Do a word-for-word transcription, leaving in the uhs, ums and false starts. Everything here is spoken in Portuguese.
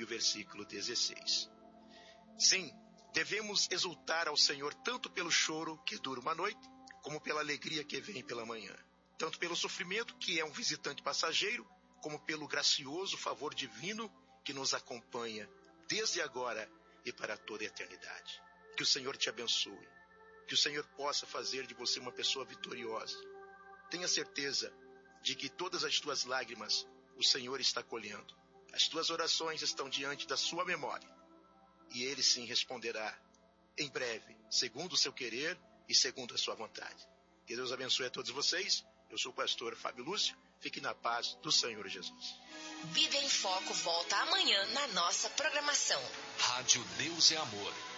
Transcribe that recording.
o versículo dezesseis. Sim, devemos exultar ao Senhor tanto pelo choro que dura uma noite, como pela alegria que vem pela manhã. Tanto pelo sofrimento, que é um visitante passageiro, como pelo gracioso favor divino que nos acompanha desde agora e para toda a eternidade. Que o Senhor te abençoe. Que o Senhor possa fazer de você uma pessoa vitoriosa. Tenha certeza de que todas as tuas lágrimas o Senhor está colhendo. As tuas orações estão diante da sua memória. E Ele sim responderá em breve, segundo o seu querer e segundo a sua vontade. Que Deus abençoe a todos vocês. Eu sou o pastor Fábio Lúcio. Fique na paz do Senhor Jesus. Bíblia em Foco volta amanhã na nossa programação. Rádio Deus é Amor.